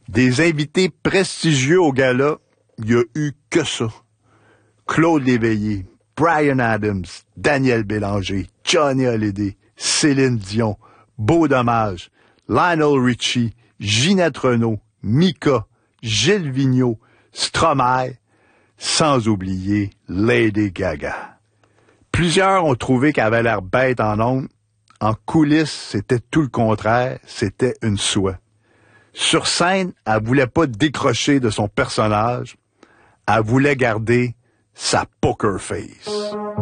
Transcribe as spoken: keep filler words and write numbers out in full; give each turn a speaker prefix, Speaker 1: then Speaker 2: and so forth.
Speaker 1: Des invités prestigieux au gala, il y a eu que ça. Claude Léveillé, Bryan Adams, Daniel Bélanger, Johnny Hallyday, Céline Dion, Beau Dommage, Lionel Richie, Ginette Renault, Mika, Gilles Vigneault, Stromae, sans oublier Lady Gaga. Plusieurs ont trouvé qu'elle avait l'air bête en ondes. En coulisses, c'était tout le contraire, c'était une soie. Sur scène, elle voulait pas décrocher de son personnage, elle voulait garder sa poker face.